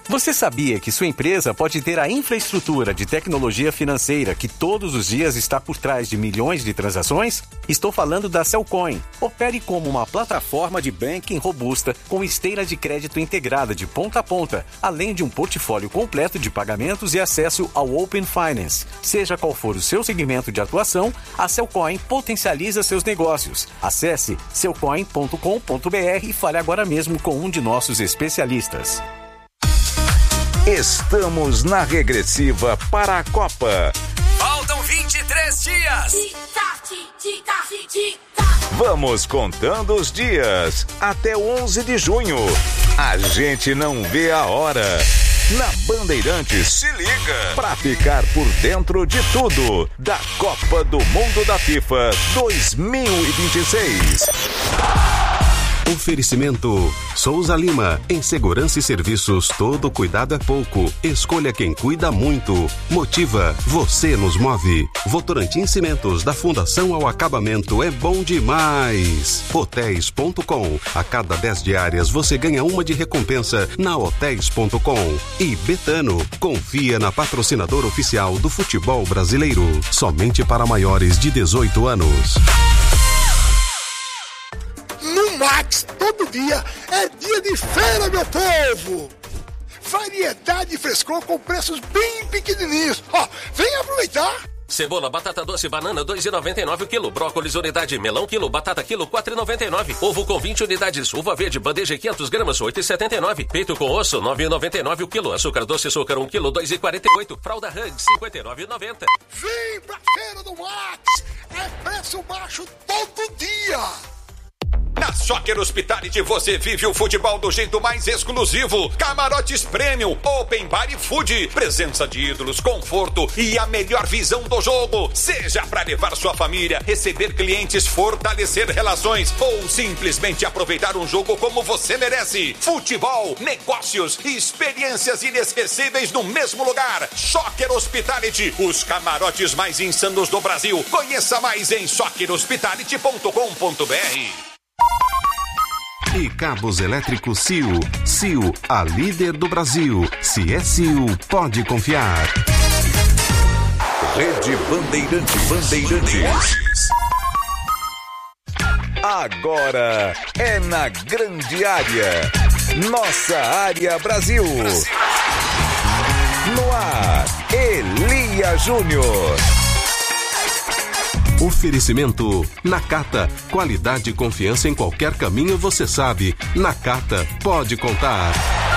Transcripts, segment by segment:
Você sabia que sua empresa pode ter a infraestrutura de tecnologia financeira que todos os dias está por trás de milhões de transações? Estou falando da Cellcoin. Opere como uma plataforma de banking robusta com esteira de crédito integrada de ponta a ponta, além de um portfólio completo de pagamentos e acesso ao Open Finance. Seja qual for o seu segmento de atuação, a Cellcoin potencializa seus negócios. Acesse cellcoin.com.br e fale agora mesmo com um de nossos especialistas. Estamos na regressiva para a Copa. Faltam 23 dias. Vamos contando os dias até 11 de junho. A gente não vê a hora. Na Bandeirantes, se liga pra ficar por dentro de tudo da Copa do Mundo da FIFA 2026. Oferecimento Souza Lima. Em segurança e serviços, todo cuidado é pouco. Escolha quem cuida muito. Motiva, você nos move. Votorantim Cimentos, da fundação ao acabamento, é bom demais. Hotéis.com. A cada 10 diárias você ganha uma de recompensa na Hotéis.com. E Betano, confia na patrocinadora oficial do futebol brasileiro. Somente para maiores de 18 anos. No Max, todo dia é dia de feira, meu povo! Variedade e frescor com preços bem pequenininhos. Ó, vem aproveitar! Cebola, batata doce, banana, 2,99 o quilo. Brócolis, unidade, melão, quilo. Batata, quilo, 4,99. Ovo com 20 unidades. Uva verde, bandeja, 500 gramas, 8,79. Peito com osso, 9,99 o quilo. Açúcar doce, açúcar, 1 quilo, 2,48. Fralda Hug, 59,90. Vem pra feira do Max! É preço baixo todo dia! Na Soccer Hospitality você vive o futebol do jeito mais exclusivo. Camarotes Premium, Open Bar e Food. Presença de ídolos, conforto e a melhor visão do jogo. Seja para levar sua família, receber clientes, fortalecer relações ou simplesmente aproveitar um jogo como você merece. Futebol, negócios e experiências inesquecíveis no mesmo lugar. Soccer Hospitality, os camarotes mais insanos do Brasil. Conheça mais em soccerhospitality.com.br. E cabos elétricos Sil. Sil, a líder do Brasil. Se é Sil, pode confiar. Rede Bandeirantes. Agora é na grande área. Nossa área Brasil. No ar, Elia Júnior. Oferecimento Nakata. Qualidade e confiança em qualquer caminho, você sabe. Nakata, pode contar.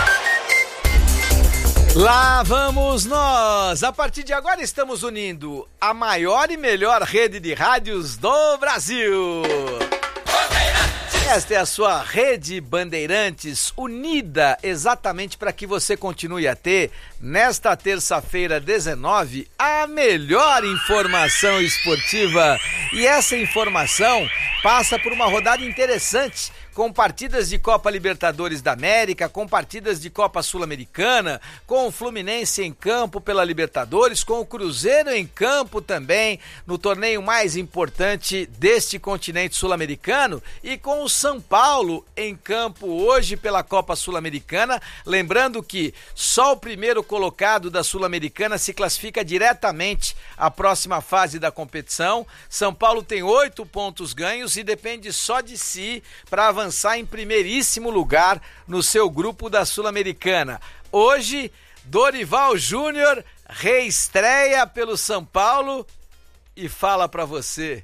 Lá vamos nós! A partir de agora estamos unindo a maior e melhor rede de rádios do Brasil. Esta é a sua Rede Bandeirantes, unida exatamente para que você continue a ter, nesta terça-feira 19, a melhor informação esportiva. E essa informação passa por uma rodada interessante, com partidas de Copa Libertadores da América, com partidas de Copa Sul-Americana, com o Fluminense em campo pela Libertadores, com o Cruzeiro em campo também, no torneio mais importante deste continente sul-americano, e com o São Paulo em campo hoje pela Copa Sul-Americana. Lembrando que só o primeiro colocado da Sul-Americana se classifica diretamente à próxima fase da competição. São Paulo tem 8 pontos ganhos e depende só de si para avançar em primeiríssimo lugar no seu grupo da Sul-Americana. Hoje, Dorival Júnior reestreia pelo São Paulo e fala pra você.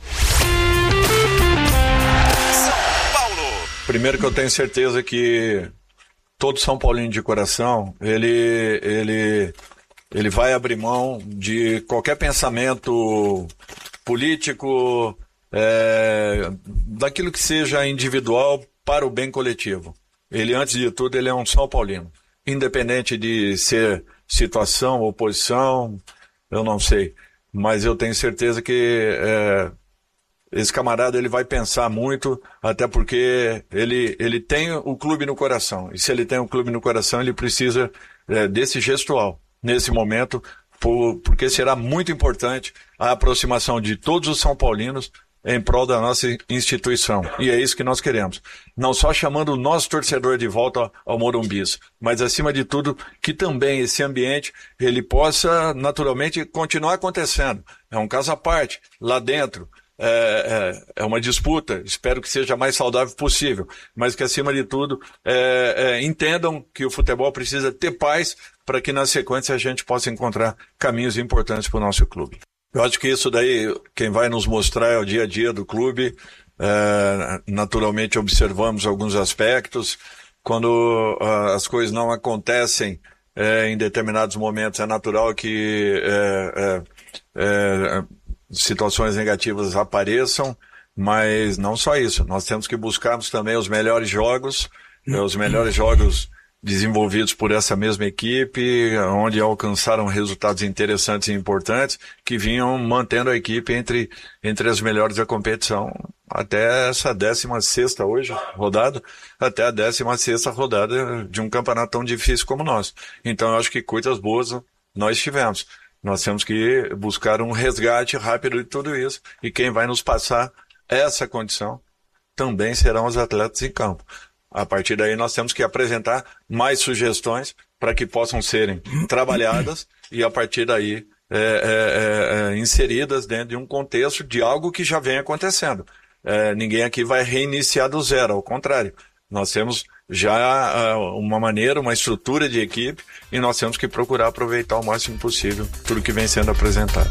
São Paulo. Primeiro que eu tenho certeza que todo São Paulino de coração, ele vai abrir mão de qualquer pensamento político, daquilo que seja individual para o bem coletivo. Ele, antes de tudo, ele é um São Paulino. Independente de ser situação, oposição, eu não sei. Mas eu tenho certeza que esse camarada ele vai pensar muito, até porque ele tem o clube no coração. E se ele tem o clube no coração, ele precisa desse gestual, nesse momento, porque será muito importante a aproximação de todos os São Paulinos em prol da nossa instituição. E é isso que nós queremos. Não só chamando o nosso torcedor de volta ao Morumbi, mas acima de tudo que também esse ambiente ele possa naturalmente continuar acontecendo. É um caso à parte, lá dentro. É uma disputa, espero que seja a mais saudável possível, mas que acima de tudo entendam que o futebol precisa ter paz para que na sequência a gente possa encontrar caminhos importantes para o nosso clube. Eu acho que isso daí, quem vai nos mostrar é o dia a dia do clube. Naturalmente observamos alguns aspectos. Quando as coisas não acontecem em determinados momentos, é natural que situações negativas apareçam, mas não só isso. Nós temos que buscarmos também os melhores jogos desenvolvidos por essa mesma equipe, onde alcançaram resultados interessantes e importantes, que vinham mantendo a equipe entre as melhores da competição até essa 16ª hoje, rodada, até a 16ª rodada de um campeonato tão difícil como o nosso. Então eu acho que coisas boas nós tivemos. Nós temos que buscar um resgate rápido de tudo isso, e quem vai nos passar essa condição também serão os atletas em campo. A partir daí nós temos que apresentar mais sugestões para que possam serem trabalhadas e a partir daí inseridas dentro de um contexto de algo que já vem acontecendo. Ninguém aqui vai reiniciar do zero, ao contrário. Nós temos já uma maneira, uma estrutura de equipe e nós temos que procurar aproveitar o máximo possível tudo que vem sendo apresentado.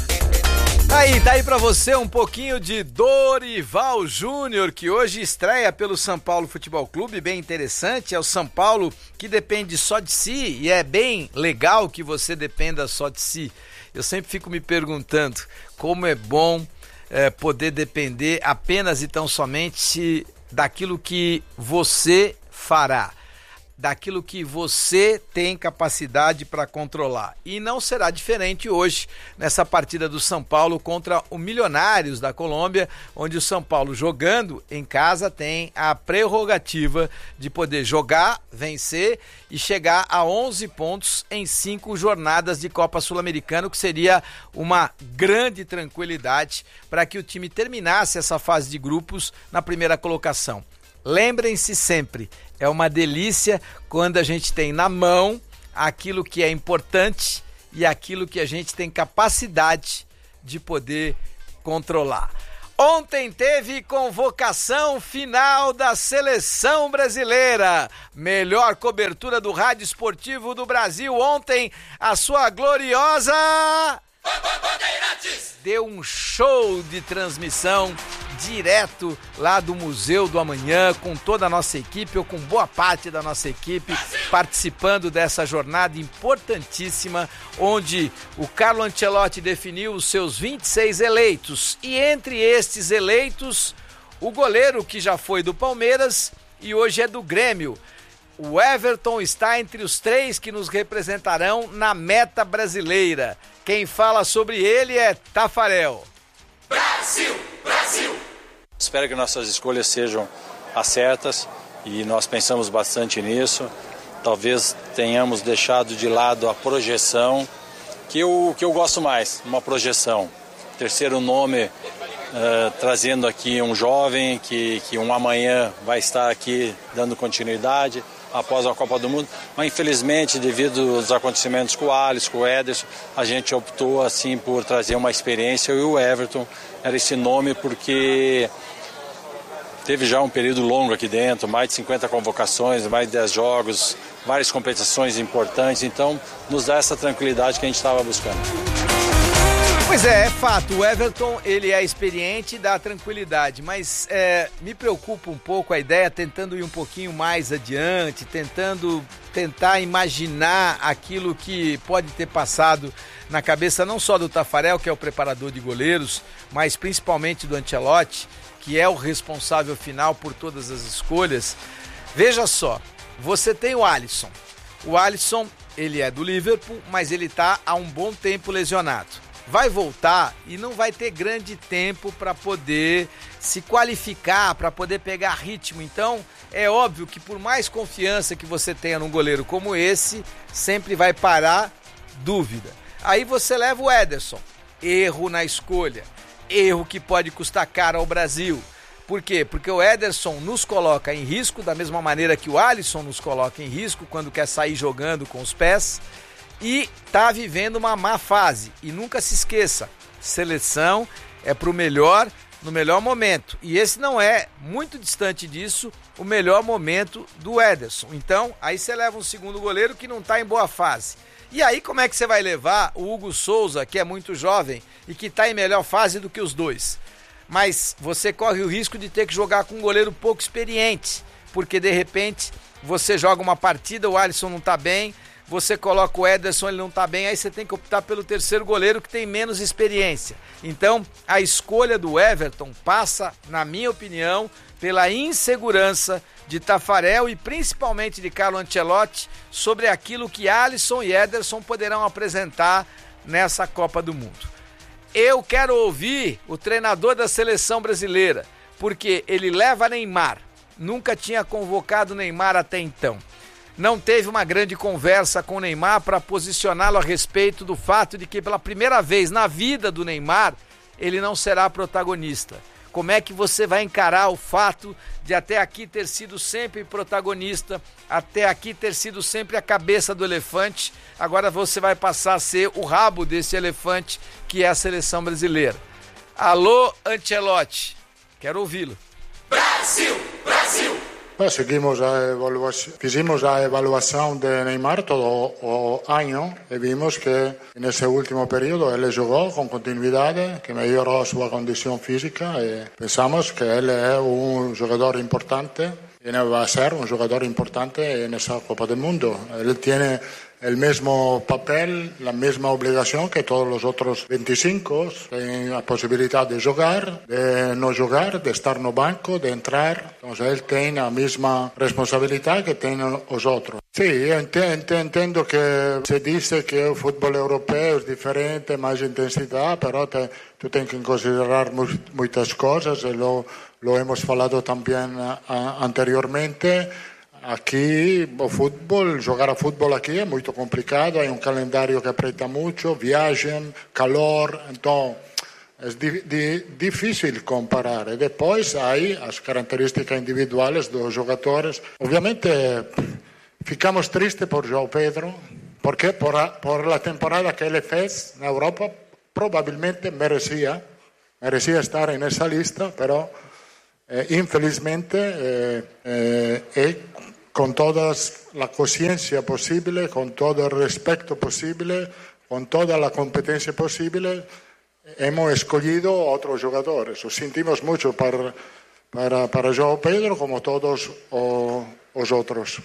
Tá aí pra você um pouquinho de Dorival Júnior, que hoje estreia pelo São Paulo Futebol Clube, bem interessante. É o São Paulo que depende só de si e é bem legal que você dependa só de si. Eu sempre fico me perguntando como é bom poder depender apenas e tão somente daquilo que você fará, daquilo que você tem capacidade para controlar. E não será diferente hoje nessa partida do São Paulo contra o Milionários da Colômbia, onde o São Paulo, jogando em casa, tem a prerrogativa de poder jogar, vencer e chegar a 11 pontos em 5 jornadas de Copa Sul-Americana, que seria uma grande tranquilidade para que o time terminasse essa fase de grupos na primeira colocação. Lembrem-se sempre, é uma delícia quando a gente tem na mão aquilo que é importante e aquilo que a gente tem capacidade de poder controlar. Ontem teve convocação final da Seleção Brasileira. Melhor cobertura do rádio esportivo do Brasil. Ontem, a sua gloriosa... deu um show de transmissão direto lá do Museu do Amanhã, com toda a nossa equipe, ou com boa parte da nossa equipe, participando dessa jornada importantíssima, onde o Carlo Ancelotti definiu os seus 26 eleitos, e entre estes eleitos, o goleiro que já foi do Palmeiras e hoje é do Grêmio. O Everton está entre os 3 que nos representarão na meta brasileira. Quem fala sobre ele é Tafarel. Brasil, Brasil! Espero que nossas escolhas sejam as certas e nós pensamos bastante nisso. Talvez tenhamos deixado de lado a projeção, que eu gosto mais, uma projeção. Terceiro nome, trazendo aqui um jovem que um amanhã vai estar aqui dando continuidade após a Copa do Mundo, mas infelizmente devido aos acontecimentos com o Alisson, com o Ederson, a gente optou assim por trazer uma experiência, e o Everton era esse nome porque teve já um período longo aqui dentro, mais de 50 convocações, mais de 10 jogos, várias competições importantes, então nos dá essa tranquilidade que a gente estava buscando. Pois é fato, o Everton ele é experiente e dá tranquilidade, mas me preocupa um pouco a ideia, tentando ir um pouquinho mais adiante, tentar imaginar aquilo que pode ter passado na cabeça não só do Tafarel, que é o preparador de goleiros, mas principalmente do Ancelotti, que é o responsável final por todas as escolhas. Veja só, você tem o Alisson. O Alisson, ele é do Liverpool, mas ele está há um bom tempo lesionado. Vai voltar e não vai ter grande tempo para poder se qualificar, para poder pegar ritmo. Então, é óbvio que por mais confiança que você tenha num goleiro como esse, sempre vai parar dúvida. Aí você leva o Ederson, erro na escolha. Erro que pode custar caro ao Brasil. Por quê? Porque o Ederson nos coloca em risco, da mesma maneira que o Alisson nos coloca em risco quando quer sair jogando com os pés, e tá vivendo uma má fase. E nunca se esqueça, seleção é pro melhor, no melhor momento. E esse não é, muito distante disso, o melhor momento do Ederson. Então, aí você leva um segundo goleiro que não tá em boa fase. E aí como é que você vai levar o Hugo Souza, que é muito jovem e que tá em melhor fase do que os dois? Mas você corre o risco de ter que jogar com um goleiro pouco experiente, porque de repente você joga uma partida, o Alisson não tá bem, você coloca o Ederson, ele não tá bem, aí você tem que optar pelo terceiro goleiro que tem menos experiência. Então, a escolha do Everton passa, na minha opinião, pela insegurança de Tafarel e principalmente de Carlo Ancelotti sobre aquilo que Alisson e Ederson poderão apresentar nessa Copa do Mundo. Eu quero ouvir o treinador da seleção brasileira, porque ele leva Neymar, nunca tinha convocado Neymar até então. Não teve uma grande conversa com o Neymar para posicioná-lo a respeito do fato de que pela primeira vez na vida do Neymar, ele não será protagonista. Como é que você vai encarar o fato de até aqui ter sido sempre protagonista, até aqui ter sido sempre a cabeça do elefante, agora você vai passar a ser o rabo desse elefante que é a seleção brasileira. Alô, Ancelotti, quero ouvi-lo. Brasil, Brasil! Fizimos a evaluação de Neymar todo o ano e vimos que nesse último período ele jogou com continuidade, que melhorou sua condição física e pensamos que ele é um jogador importante e vai ser un jugador importante en esa Copa del Mundo. Él tiene el mismo papel, la misma obligación que todos los otros 25, tiene la posibilidad de jugar, de no jugar, de estar no banco, de entrar. Entonces él tiene la misma responsabilidad que tienen los otros. Sí, entiendo que se dice que el fútbol europeo es diferente, más intensidad, pero tú tienes que considerar muchas cosas, y lo hemos hablado también anteriormente. Aquí jugar a fútbol aquí es muy complicado, hay un calendario que aprieta mucho, viajan, calor, entonces es difícil comparar. Y después hay las características individuales de los jugadores. Obviamente ficamos tristes por João Pedro, porque por la temporada que él fez en Europa probablemente merecía estar en esa lista, pero infelizmente con toda la conciencia posible, con todo el respeto posible, con toda la competencia posible, hemos escogido otros jugadores. Lo sentimos mucho para João Pedro como todos los otros.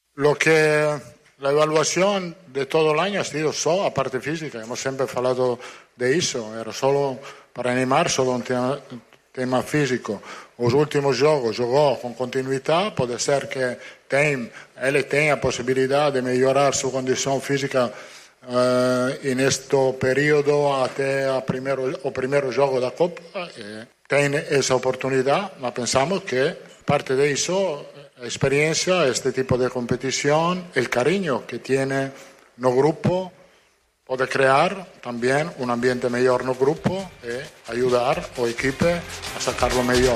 La evaluación de todo el año ha sido solo a parte física, hemos siempre hablado de eso, era solo para animar, solo un tema físico. Los últimos juegos jugó con continuidad, puede ser que él tenga posibilidad de mejorar su condición física en este periodo hasta el primer juego de la Copa. Tiene esa oportunidad, pero pensamos que parte de eso, experiencia, este tipo de competición, el cariño que tiene no grupo, puede crear también un ambiente mejor no grupo y ayudar al equipo a sacarlo mejor.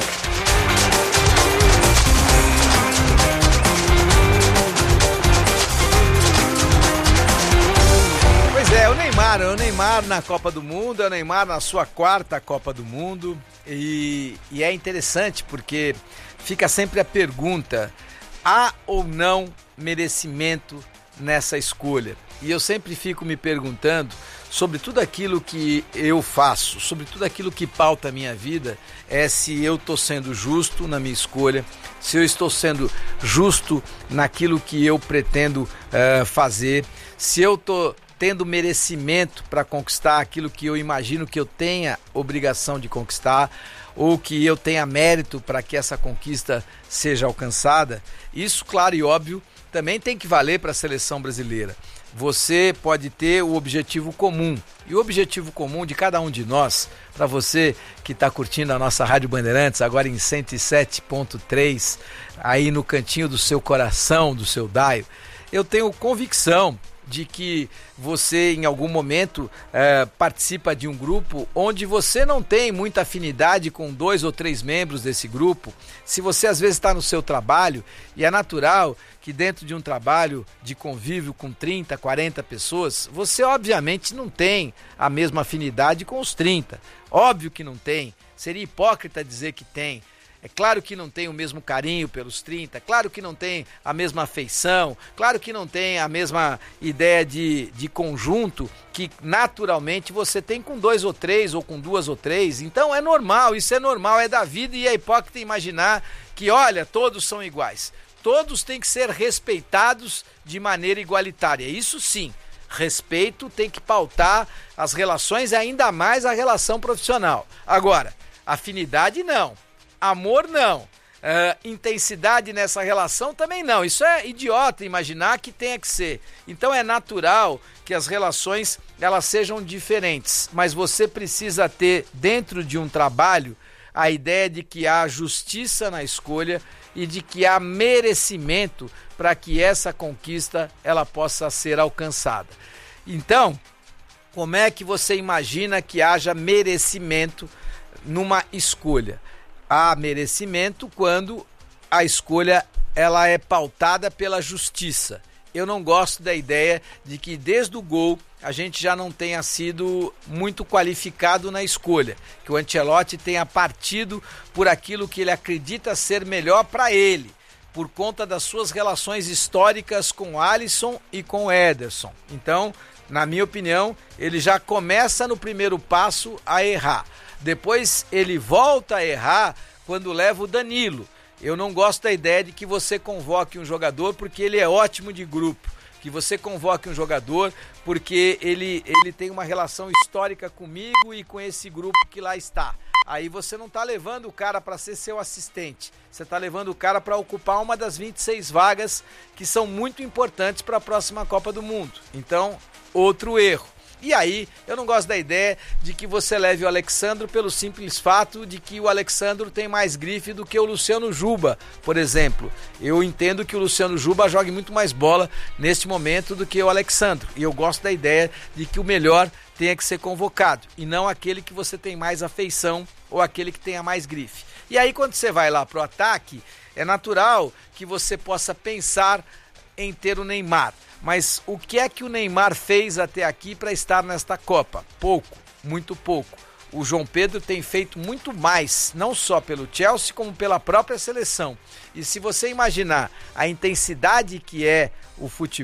Pois é, o Neymar na Copa do Mundo, é o Neymar na sua quarta Copa do Mundo e é interessante porque fica sempre a pergunta, há ou não merecimento nessa escolha? E eu sempre fico me perguntando sobre tudo aquilo que eu faço, sobre tudo aquilo que pauta a minha vida, é se eu estou sendo justo na minha escolha, se eu estou sendo justo naquilo que eu pretendo fazer, se eu estou tendo merecimento para conquistar aquilo que eu imagino que eu tenha obrigação de conquistar, ou que eu tenha mérito para que essa conquista seja alcançada. Isso, claro e óbvio, também tem que valer para a seleção brasileira. Você pode ter o objetivo comum, e o objetivo comum de cada um de nós, para você que está curtindo a nossa Rádio Bandeirantes, agora em 107.3, aí no cantinho do seu coração, do seu dial, eu tenho convicção de que você em algum momento participa de um grupo onde você não tem muita afinidade com 2 ou 3 membros desse grupo, se você às vezes está no seu trabalho, e é natural que dentro de um trabalho de convívio com 30, 40 pessoas, você obviamente não tem a mesma afinidade com os 30. Óbvio que não tem. Seria hipócrita dizer que tem. É claro que não tem o mesmo carinho pelos 30, claro que não tem a mesma afeição, claro que não tem a mesma ideia de conjunto que naturalmente você tem com 2 ou 3 ou com 2 ou 3. Então é normal, isso é normal, é da vida, e é hipócrita imaginar que, olha, todos são iguais. Todos têm que ser respeitados de maneira igualitária. Isso sim, respeito tem que pautar as relações e ainda mais a relação profissional. Agora, afinidade não, amor não, intensidade nessa relação também não. Isso é idiota imaginar que tenha que ser. Então é natural que as relações elas sejam diferentes, mas você precisa ter dentro de um trabalho a ideia de que há justiça na escolha e de que há merecimento para que essa conquista ela possa ser alcançada. Então, como é que você imagina que haja merecimento numa escolha? Há merecimento quando a escolha ela é pautada pela justiça. Eu não gosto da ideia de que desde o gol a gente já não tenha sido muito qualificado na escolha, que o Ancelotti tenha partido por aquilo que ele acredita ser melhor para ele, por conta das suas relações históricas com o Alisson e com o Ederson. Então, na minha opinião, ele já começa no primeiro passo a errar. Depois ele volta a errar quando leva o Danilo. Eu não gosto da ideia de que você convoque um jogador porque ele é ótimo de grupo, que você convoque um jogador porque ele tem uma relação histórica comigo e com esse grupo que lá está. Aí você não está levando o cara para ser seu assistente, você está levando o cara para ocupar uma das 26 vagas que são muito importantes para a próxima Copa do Mundo. Então, outro erro. E aí, eu não gosto da ideia de que você leve o Alexandro pelo simples fato de que o Alexandro tem mais grife do que o Luciano Juba, por exemplo. Eu entendo que o Luciano Juba jogue muito mais bola neste momento do que o Alexandro. E eu gosto da ideia de que o melhor tenha que ser convocado, e não aquele que você tem mais afeição ou aquele que tenha mais grife. E aí, quando você vai lá pro ataque, é natural que você possa pensar em ter o Neymar. Mas o que é que o Neymar fez até aqui para estar nesta Copa? Pouco, muito pouco. O João Pedro tem feito muito mais, não só pelo Chelsea, como pela própria seleção. E se você imaginar a intensidade que é o futebol,